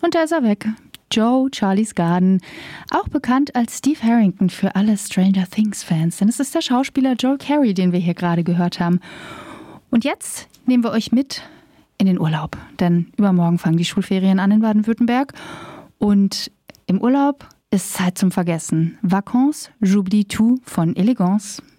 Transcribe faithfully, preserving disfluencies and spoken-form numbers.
Und da ist er weg. Joe Charlie's Garden, auch bekannt als Steve Harrington für alle Stranger Things-Fans. Denn es ist der Schauspieler Joel Carey, den wir hier gerade gehört haben. Und jetzt nehmen wir euch mit in den Urlaub. Denn übermorgen fangen die Schulferien an in Baden-Württemberg. Und im Urlaub ist Zeit zum Vergessen. Vacances, j'oublie tout von Elegance.